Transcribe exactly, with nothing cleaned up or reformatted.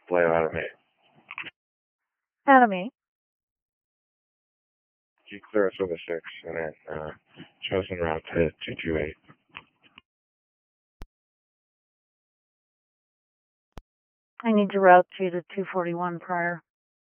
Play out of me. Out of me. G clear us with a six, and then uh, chosen route to two two eight. I need to route you to two forty-one prior.